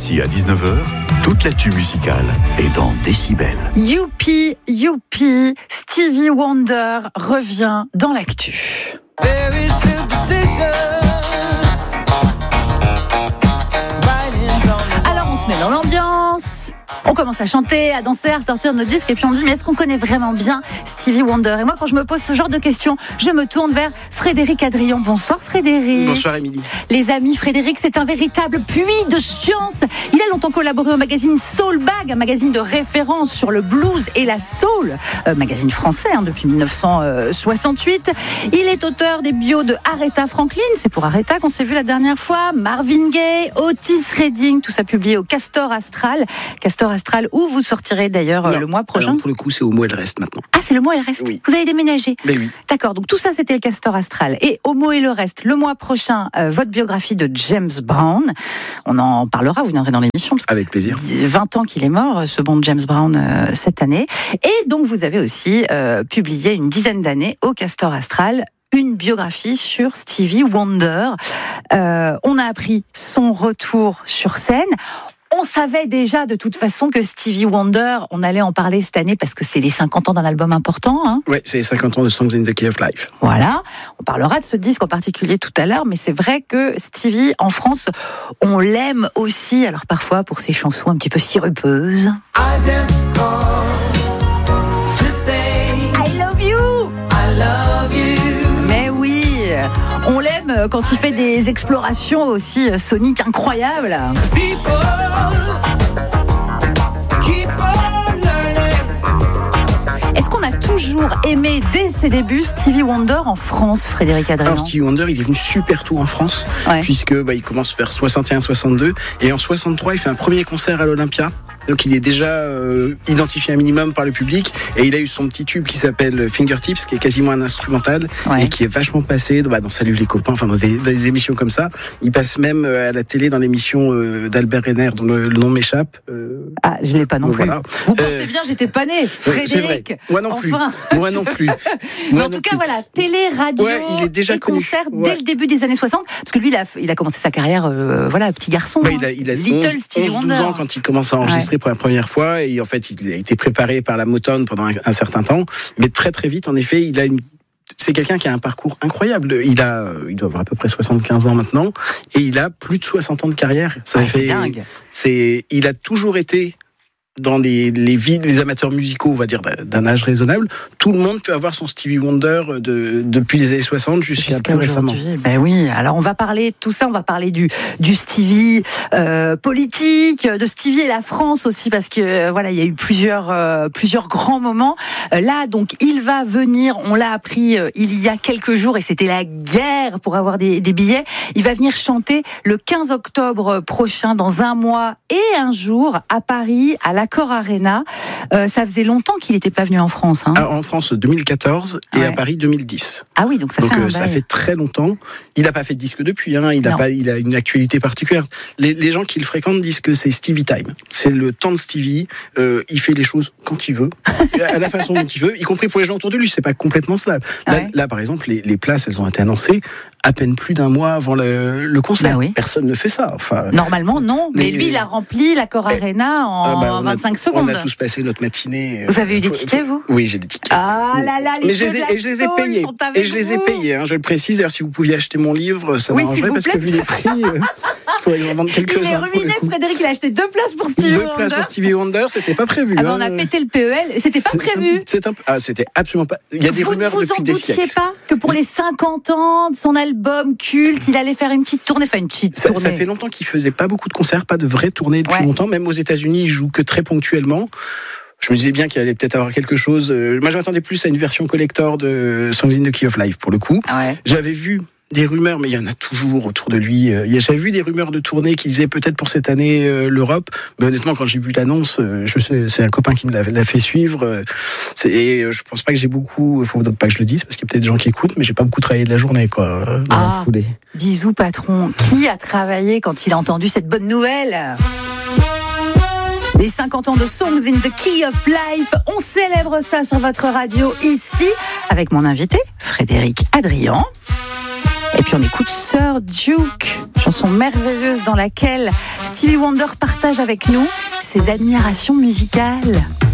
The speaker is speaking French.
midi à 19h, toute l'actu musicale est dans Décibel. Youpi, youpi, Stevie Wonder revient dans l'actu. Very superstitious. Alors on se met dans l'ambiance, on commence à chanter, à danser, à sortir nos disques et puis on se dit mais est-ce qu'on connaît vraiment bien Stevie Wonder ? Et moi quand je me pose ce genre de questions, je me tourne vers Frédéric Adrian. Bonsoir Frédéric. Bonsoir Émilie. Les amis, Frédéric c'est un véritable puits de science. Il a longtemps collaboré au magazine Soul Bag, un magazine de référence sur le blues et la soul, magazine français depuis 1968. Il est auteur des bios de Aretha Franklin, c'est pour Aretha qu'on s'est vu la dernière fois, Marvin Gaye, Otis Redding, tout ça publié au Castor Astral où vous sortirez d'ailleurs le mois prochain. Alors, pour le coup, c'est Au mot et le reste maintenant. Ah, c'est Le mot et le reste. Oui. Vous avez déménagé. Mais oui. D'accord, donc tout ça c'était le Castor Astral. Et Au mot et le reste, le mois prochain, votre biographie de James Brown. On en parlera, vous viendrez dans l'émission. Parce que Avec plaisir. 20 ans qu'il est mort, ce bon James Brown, cette année. Et donc vous avez aussi publié une dizaine d'années au Castor Astral une biographie sur Stevie Wonder. On a appris son retour sur scène. On savait déjà de toute façon que Stevie Wonder, on allait en parler cette année parce que c'est les 50 ans d'un album important. Ouais, c'est les 50 ans de Songs in the Key of Life. Voilà, on parlera de ce disque en particulier tout à l'heure, mais c'est vrai que Stevie, en France, on l'aime aussi, alors parfois pour ses chansons un petit peu sirupeuses. I just called to say I love you! I love you. Mais oui, on l'aime quand il fait des explorations aussi soniques incroyables. People keep on learning. Est-ce qu'on a toujours aimé dès ses débuts Stevie Wonder en France, Frédéric Adrian ? Alors Stevie Wonder, il est venu super tôt en France, Ouais. puisque il commence vers 61-62, et en 63, il fait un premier concert à l'Olympia. Donc il est déjà identifié un minimum par le public, et il a eu son petit tube qui s'appelle Fingertips, qui est quasiment un instrumental, Ouais. et qui est vachement passé dans Salut les copains, enfin dans des émissions comme ça. Il passe même à la télé dans l'émission d'Albert Renner, dont le nom m'échappe. Ah, je l'ai pas non plus. Voilà. Vous pensez bien, j'étais pas né, C'est vrai. Frédéric. Moi non plus. Enfin. Moi non plus. Mais Moi en tout non cas, plus. voilà, télé, radio Ouais, il est déjà et connu. concerts Ouais. dès le début des années 60. Parce que lui, il a commencé sa carrière, petit garçon. Il a Little Stevie 11-12 Wonder. ans quand il commence à enregistrer pour la première fois, et en fait il a été préparé par la Motown pendant un certain temps, mais très très vite en effet c'est quelqu'un qui a un parcours incroyable. Il doit avoir à peu près 75 ans maintenant, et il a plus de 60 ans de carrière. Ça Ouais, c'est dingue. Il a toujours été dans les vies des amateurs musicaux, on va dire, d'un âge raisonnable. Tout le monde peut avoir son Stevie Wonder depuis les années 60 jusqu'à plus récemment. Ben oui, alors on va parler de tout ça, on va parler du Stevie politique, de Stevie et la France aussi, parce que il y a eu plusieurs grands moments. Là, donc, il va venir, on l'a appris il y a quelques jours, et c'était la guerre pour avoir des billets. Il va venir chanter le 15 octobre prochain, dans un mois et un jour, à Paris, à l'Accor Arena. Ça faisait longtemps qu'il n'était pas venu en France. Alors, en France 2014 et à Paris 2010. Ah oui, donc ça ça fait très longtemps. Il n'a pas fait de disque depuis. Il a une actualité particulière. Les gens qui le fréquentent disent que c'est Stevie Time. C'est le temps de Stevie. Il fait les choses quand il veut, à la façon dont il veut, y compris pour les gens autour de lui. C'est pas complètement cela. Là, par exemple, les places, elles ont été annoncées à peine plus d'un mois avant le concert. Bah oui. Personne ne fait ça. Enfin, normalement, non. Mais lui, il a rempli l'Accor Arena en 25 secondes. On a tous passé notre matinée. Vous avez eu des tickets, vous ? Oui, j'ai des tickets. Ah là là, les je les ai payés. Et je les ai payés, je le précise. D'ailleurs, si vous pouviez acheter mon livre, ça m'arrangerait, parce que vu les prix, il faudrait en vendre quelques-uns. Il est ruiné, Frédéric, il a acheté 2 places pour Stevie Wonder. 2 places pour Stevie Wonder, c'était pas prévu. On a pété le PEL, c'était pas prévu. C'était absolument pas. Il y a des rumeurs depuis des siècles. Vous ne vous en doutiez pas que pour les 50 ans de son album culte, il allait faire une petite tournée, Ça fait longtemps qu'il faisait pas beaucoup de concerts, pas de vraies tournées depuis longtemps. Même aux États-Unis, il joue que très ponctuellement. Je me disais bien qu'il allait peut-être avoir quelque chose. Moi, je m'attendais plus à une version collector de Songs in the Key of Life, pour le coup. J'avais vu des rumeurs, mais il y en a toujours autour de lui. J'avais vu des rumeurs de tournée qui disaient peut-être pour cette année l'Europe, mais honnêtement, quand j'ai vu l'annonce, c'est un copain qui me l'a fait suivre. Je pense pas que j'ai beaucoup. Il faut pas que je le dise, parce qu'il y a peut-être des gens qui écoutent, mais j'ai pas beaucoup travaillé de la journée, dans la foulée. Bisous, patron. Qui a travaillé quand il a entendu cette bonne nouvelle ? Les 50 ans de Songs in the Key of Life, on célèbre ça sur votre radio ici avec mon invité, Frédéric Adrian. Et puis on écoute Sir Duke, chanson merveilleuse dans laquelle Stevie Wonder partage avec nous ses admirations musicales.